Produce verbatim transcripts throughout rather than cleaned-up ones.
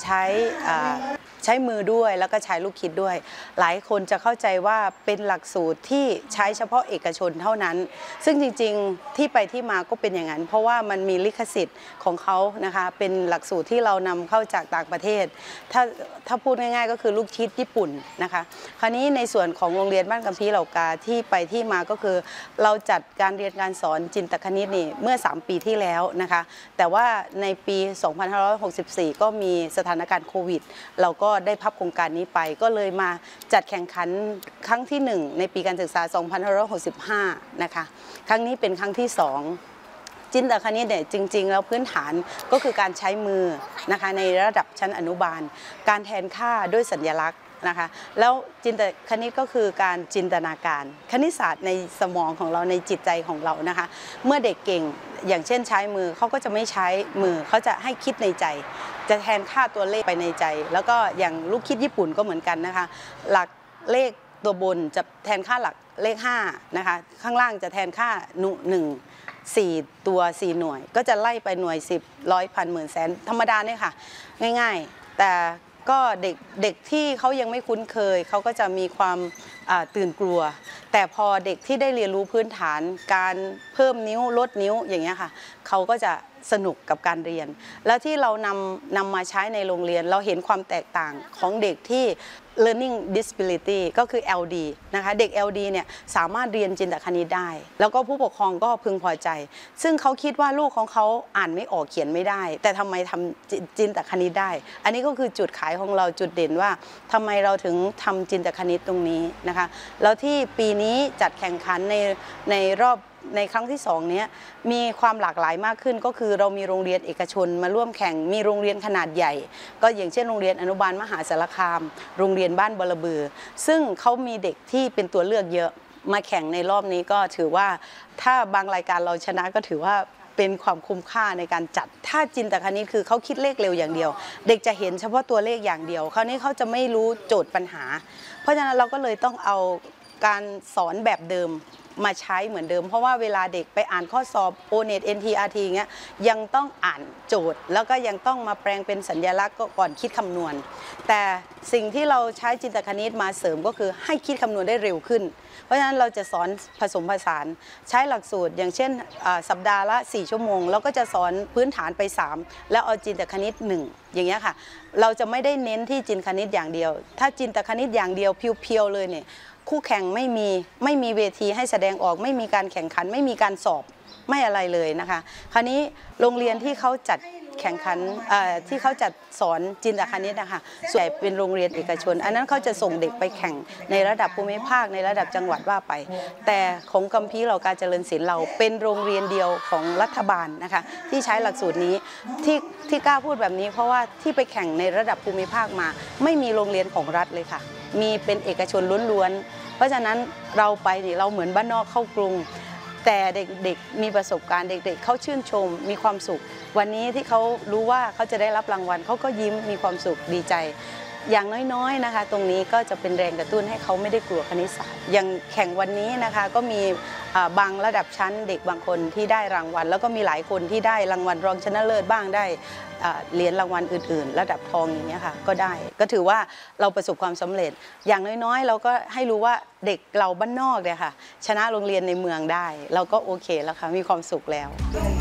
ใช้ใช้มือด้วยแล้วก็ใช้ลูกคิดด้วยหลายคนจะเข้าใจว่าเป็นหลักสูตรที่ใช้เฉพาะเอกชนเท่านั้นซึ่งจริงๆที่ไปที่มาก็เป็นอย่างนั้นเพราะว่ามันมีลิขสิทธิ์ของเขานะคะเป็นหลักสูตรที่เรานำเข้าจากต่างประเทศถ้าถ้าพูดง่ายๆก็คือลูกคิดญี่ปุ่นนะคะคราวนี้ในส่วนของโรงเรียนบ้านกัมพีเหล่ากาที่ไปที่มาก็คือเราจัดการเรียนการสอนจินตคณิตนี่เมื่อสามปีที่แล้วนะคะแต่ว่าในปีสองพันห้าร้อยหกสิบสี่ก็มีสถานการณ์โควิดเราก็ได้พับโครงการนี้ไปก็เลยมาจัดแข่งขันครั้งที่หนึ่งในปีการศึกษาสองพันห้าร้อยหกสิบห้านะคะครั้งนี้เป็นครั้งที่สองจินตคณิตเนี่ยจริงๆแล้วพื้นฐานก็คือการใช้มือนะคะในระดับชั้นอนุบาลการแทนค่าด้วยสัญลักษณ์นะคะแล้วจินตคณิตก็คือการจินตนาการคณิตศาสตร์ในสมองของเราในจิตใจของเรานะคะเมื่อเด็กเก่งอย่างเช่นใช้มือเขาก็จะไม่ใช้มือเขาจะให้คิดในใจจะแทนค่าตัวเลขไปในใจแล้วก็อย่างลูกคิดญี่ปุ่นก็เหมือนกันนะคะหลักเลขตัวบนจะแทนค่าหลักเลขห้านะคะข้างล่างจะแทนค่าหนึ่งสี่ตัวสี่หน่วยก็จะไล่ไปหน่วยสิบร้อยพันหมื่นแสนธรรมดาเนี่ยค่ะง่ายๆแต่ก็เด็กเด็กที่เขายังไม่คุ้นเคยเขาก็จะมีความตื่นกลัวแต่พอเด็กที่ได้เรียนรู้พื้นฐานการเพิ่มนิ้วลดนิ้วอย่างเงี้ยค่ะเขาก็จะสนุกกับการเรียนแล้วที่เรานำนำมาใช้ในโรงเรียนเราเห็นความแตกต่างของเด็กที่ learning disability ก็คือ แอล ดี นะคะเด็ก แอล ดี เนี่ยสามารถเรียนจินตคณิตได้แล้วก็ผู้ปกครองก็พึงพอใจซึ่งเขาคิดว่าลูกของเขาอ่านไม่ออกเขียนไม่ได้แต่ทำไมทำจินตคณิตได้อันนี้ก็คือจุดขายของเราจุดเด่นว่าทำไมเราถึงทำจินตคณิตตรงนี้นะคะแล้วที่ปีนี้จัดแข่งขันในในรอบในครั้งที่สองนี้มีความหลากหลายมากขึ้นก็คือเรามีโรงเรียนเอกชนมาร่วมแข่งมีโรงเรียนขนาดใหญ่ก็อย่างเช่นโรงเรียนอนุบาลมหาสารคามโรงเรียนบ้านบลบือซึ่งเขามีเด็กที่เป็นตัวเลือกเยอะมาแข่งในรอบนี้ก็ถือว่าถ้าบางรายการเราชนะก็ถือว่าเป็นความคุ้มค่าในการจัดถ้าจินตคณิตคือเขาคิดเลขเร็วอย่างเดียวเด็กจะเห็นเฉพาะตัวเลขอย่างเดียวคราวนี้เขาจะไม่รู้โจทย์ปัญหาเพราะฉะนั้นเราก็เลยต้องเอาการสอนแบบเดิมมาใช้เหมือนเดิมเพราะว่าเวลาเด็กไปอ่านข้อสอบ โอ เน็ต เอ็น ที อาร์ ที เงี้ยยังต้องอ่านโจทย์แล้วก็ยังต้องมาแปลงเป็นสัญลักษณ์ก่อนคิดคำนวณแต่สิ่งที่เราใช้จินตคณิตมาเสริมก็คือให้คิดคำนวณได้เร็วขึ้นเพราะฉะนั้นเราจะสอนผสมผสานใช้หลักสูตรอย่างเช่นสัปดาห์ละสี่ชั่วโมงแล้วก็จะสอนพื้นฐานไปสามแล้วเอาจินตคณิตหนึ่งอย่างเงี้ยค่ะเราจะไม่ได้เน้นที่จินตคณิตอย่างเดียวถ้าจินตคณิตอย่างเดียวเพียวๆเลยเนี่ยคู่แข่งไม่มีไม่มีเวทีให้แสดงออกไม่มีการแข่งขันไม่มีการสอบไม่อะไรเลยนะคะคราวนี้โรงเรียนที่เขาจัดแข่งขันที่เขาจัดสอนจินตคณิตนะคะส่วนใหญ่เป็นโรงเรียนเอกชนอันนั้นเขาจะส่งเด็กไปแข่งในระดับภูมิภาคในระดับจังหวัดว่าไปแต่ของกัมพีเหล่ากาเจริญศิลป์เราเป็นโรงเรียนเดียวของรัฐบาลนะคะที่ใช้หลักสูตรนี้ที่ที่กล้าพูดแบบนี้เพราะว่าที่ไปแข่งในระดับภูมิภาคมาไม่มีโรงเรียนของรัฐเลยค่ะมีเป็นเอกชนล้วนๆเพราะฉะนั้นเราไปนี่เราเหมือนบ้านนอกเข้ากรุงแต่เด็กๆมีประสบการณ์เด็กๆเขาชื่นชมมีความสุขวันนี้ที่เขารู้ว่าเขาจะได้รับรางวัลเขาก็ยิ้มมีความสุขดีใจอย่างน้อยๆนะคะตรงนี้ก็จะเป็นแรงกระตุ้นให้เขาไม่ได้กลัวคณิตศาสตร์อย่างแข่งวันนี้นะคะก็มีบางระดับชั้นเด็กบางคนที่ได้รางวัลแล้วก็มีหลายคนที่ได้รางวัลรองชนะเลิศบ้างได้เหรียญรางวัลอื่นๆระดับทองอย่างนี้ค่ะก็ได้ก็ถือว่าเราประสบความสำเร็จอย่างน้อยๆเราก็ให้รู้ว่าเด็กเราบ้านนอกเนี่ยค่ะชนะโรงเรียนในเมืองได้เราก็โอเคแล้วค่ะมีความสุขแล้ว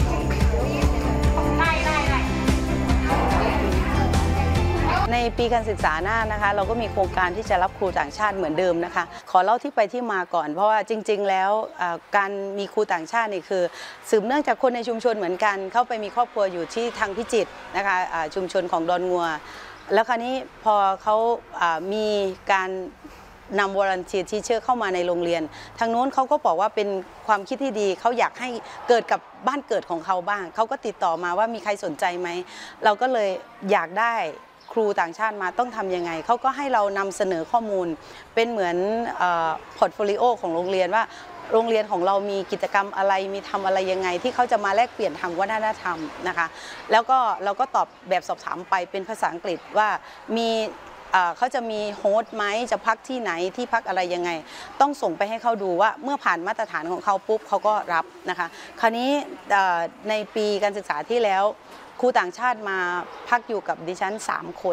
ในปีการศึกษาหน้านะคะเราก็มีโครงการที่จะรับครูต่างชาติเหมือนเดิมนะคะขอเล่าที่ไปที่มาก่อนเพราะว่าจริงๆแล้วการมีครูต่างชาตินี่คือสืบเนื่องจากคนในชุมชนเหมือนกันเข้าไปมีครอบครัวอยู่ที่ทางพิจิตรนะคะชุมชนของดอนงัวแล้วคราวนี้พอเขามีการนำวอลันเทียร์ทีเชอร์เข้ามาในโรงเรียนทางโน้นเขาก็บอกว่าเป็นความคิดที่ดีเขาอยากให้เกิดกับบ้านเกิดของเขาบ้างเขาก็ติดต่อมาว่ามีใครสนใจไหมเราก็เลยอยากได้ครูต่างชาติมาต้องทำยังไงเขาก็ให้เรานำเสนอข้อมูลเป็นเหมือนพอร์ตโฟลิโอของโรงเรียนว่าโรงเรียนของเรามีกิจกรรมอะไรมีทำอะไรยังไงที่เขาจะมาแลกเปลี่ยนทางวัฒนธรรมนะคะแล้วก็เราก็ตอบแบบสอบถามไปเป็นภาษาอังกฤษว่ามีเขาจะมีโฮสต์ไหมจะพักที่ไหนที่พักอะไรยังไงต้องส่งไปให้เขาดูว่าเมื่อผ่านมาตรฐานของเขาปุ๊บเขาก็รับนะคะคราวนี้ในปีการศึกษาที่แล้วครูต่างชาติมาพักอยู่กับดิฉันสามคน